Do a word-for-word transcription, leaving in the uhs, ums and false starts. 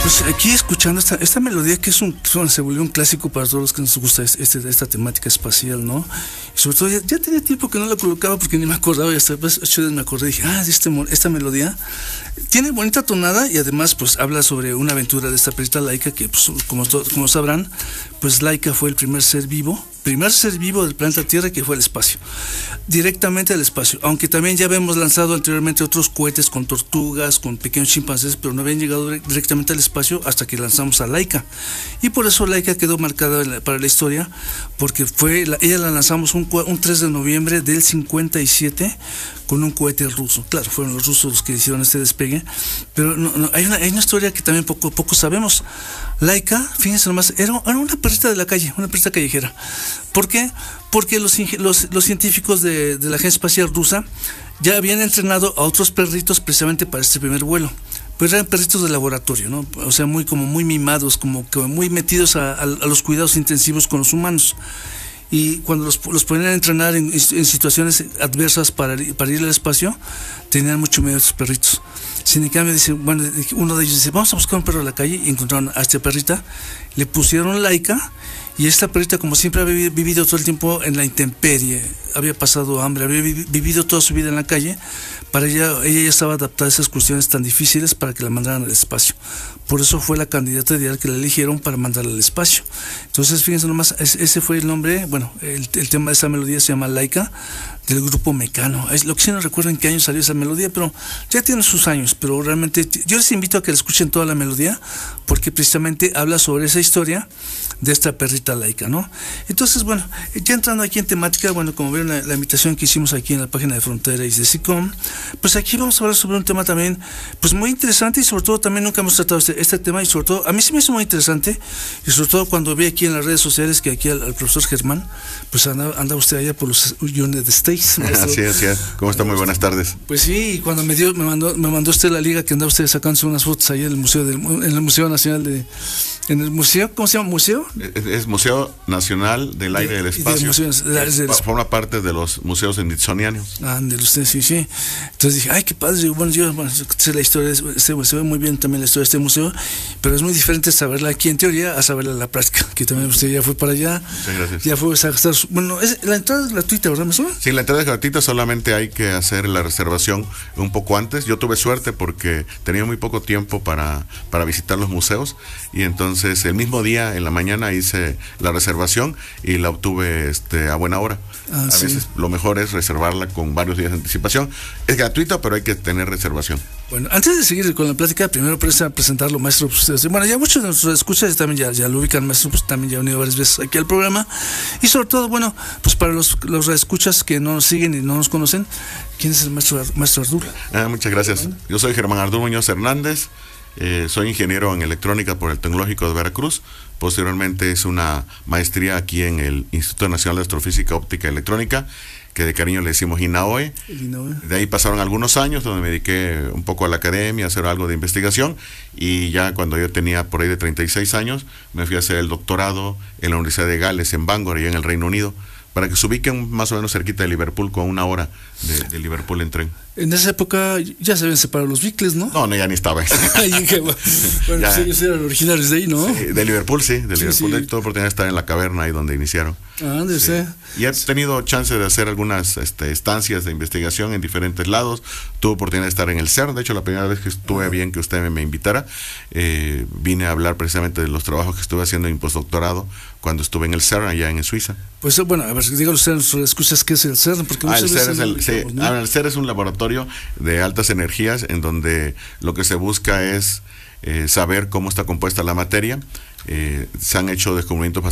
Pues aquí escuchando esta, esta melodía que es un, se volvió un clásico para todos los que nos gusta este, esta temática espacial, ¿no? Y sobre todo ya, ya tenía tiempo que no la colocaba porque ni me acordaba, y hasta después me acordé y dije, ah, este, esta melodía tiene bonita tonada y además pues habla sobre una aventura de esta perrita Laika que pues, como, como sabrán, pues Laika fue el primer ser vivo, primer ser vivo del planeta Tierra que fue al espacio, directamente al espacio, aunque también ya habíamos lanzado anteriormente otros cohetes con tortugas, con pequeños chimpancés, pero no habían llegado directamente al espacio hasta que lanzamos a Laika, y por eso Laika quedó marcada para la historia, porque fue la, ella la lanzamos un, un tres de noviembre del cincuenta y siete con un cohete ruso. Claro, fueron los rusos los que hicieron este despegue, pero no, no, hay, una, hay una historia que también poco poco sabemos. Laika, fíjense nomás, era, era una perrita de la calle, una perrita callejera. ¿Por qué? Porque los, los, los científicos de, de la Agencia Espacial Rusa ya habían entrenado a otros perritos precisamente para este primer vuelo. Pero eran perritos de laboratorio, ¿no? O sea, muy como muy mimados, como que muy metidos a, a, a los cuidados intensivos con los humanos. Y cuando los, los ponían a entrenar en, en situaciones adversas para, para ir al espacio, tenían mucho miedo a estos perritos. Sin en cambio, dice, bueno, uno de ellos dice, vamos a buscar un perro en la calle, y encontraron a esta perrita, le pusieron Laika, y esta perrita, como siempre había vivido todo el tiempo en la intemperie, había pasado hambre, había vivido toda su vida en la calle, para ella, ella ya estaba adaptada a esas cuestiones tan difíciles para que la mandaran al espacio. Por eso fue la candidata ideal que la eligieron para mandarla al espacio. Entonces, fíjense nomás, ese fue el nombre, bueno, el, el tema de esa melodía se llama Laika, del grupo Mecano. Es lo que sí no recuerdo en qué año salió esa melodía, pero ya tiene sus años, pero realmente yo les invito a que la escuchen toda la melodía, porque precisamente habla sobre esa historia de esta perrita Laika, ¿no? Entonces, bueno, ya entrando aquí en temática, bueno, como vieron la, la invitación que hicimos aquí en la página de Frontera y de SICOM, pues aquí vamos a hablar sobre un tema también, pues muy interesante, y sobre todo también nunca hemos tratado este, este tema, y sobre todo, a mí sí me hizo muy interesante, y sobre todo cuando vi aquí en las redes sociales que aquí al, al profesor Germán, pues anda, anda usted allá por los United States. Así es, así es. ¿Cómo está? Muy buenas tardes. Pues sí, y cuando me dio, me mandó, me mandó usted la liga que andaba usted sacándose unas fotos allá en el Museo del, en el Museo Nacional de, en el museo, ¿cómo se llama? ¿Museo? Es, es Museo Nacional del Aire y del Espacio. De museos, de, de, de, forma parte de los museos smithsonianos. Ah, de usted, sí, sí. Entonces dije, ay, qué padre. Bueno, yo, bueno, sé la historia, de este, se ve muy bien también la historia de este museo, pero es muy diferente saberla aquí en teoría a saberla en la práctica, que también usted ya fue para allá. Muchas gracias. Ya fue a gastar, bueno, es, la entrada es gratuita, ¿verdad, me suena? Sí, la entrada es gratuita, solamente hay que hacer la reservación un poco antes. Yo tuve suerte porque tenía muy poco tiempo para, para visitar los museos, y entonces el mismo día en la mañana hice la reservación y la obtuve este, a buena hora. Ah, a sí. veces lo mejor es reservarla con varios días de anticipación. Es gratuita, pero hay que tener reservación. Bueno, antes de seguir con la plática, primero presentarlo, maestro. Pues, bueno, ya muchos de nuestros escuchas también ya, ya lo ubican, maestro, pues también ya ha venido varias veces aquí al programa. Y sobre todo, bueno, pues para los, los escuchas que no nos siguen y no nos conocen, ¿quién es el maestro, maestro Ardul? Ah, muchas gracias. Yo soy Germán Ardul Muñoz Hernández, eh, soy ingeniero en electrónica por el Tecnológico de Veracruz. Posteriormente hice una maestría aquí en el Instituto Nacional de Astrofísica Óptica y Electrónica, que de cariño le decimos INAOE. De ahí pasaron algunos años donde me dediqué un poco a la academia, a hacer algo de investigación, y ya cuando yo tenía por ahí de treinta y seis años, me fui a hacer el doctorado en la Universidad de Gales, en Bangor, allá en el Reino Unido, para que se ubiquen más o menos cerquita de Liverpool, con una hora de, de Liverpool en tren. En esa época ya se habían separado los Beatles, ¿no? No, no, ya ni estaba. Bueno, ya, ellos eran originarios de ahí, ¿no? Sí, de Liverpool, sí, de Liverpool. Sí, sí. Tuve oportunidad de estar en la caverna ahí donde iniciaron. Ah, de sí. Y he tenido chance de hacer algunas este, estancias de investigación en diferentes lados. Tuve oportunidad de estar en el CERN. De hecho, la primera vez que estuve, bien que usted me, me invitara, eh, vine a hablar precisamente de los trabajos que estuve haciendo en postdoctorado cuando estuve en el CERN, allá en Suiza. Pues bueno, a ver, díganos ustedes, escuchas qué es el CERN, porque ah, el CERN, es el, ubicamos, sí, ¿no? El CERN es un laboratorio de altas energías en donde lo que se busca es eh, saber cómo está compuesta la materia. Eh, se han hecho descubrimientos